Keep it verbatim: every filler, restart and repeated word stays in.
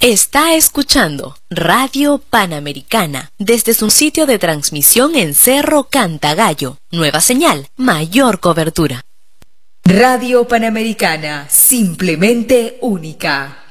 Está escuchando Radio Panamericana desde su sitio de transmisión en Cerro Cantagallo. Nueva señal, mayor cobertura. Radio Panamericana, simplemente única.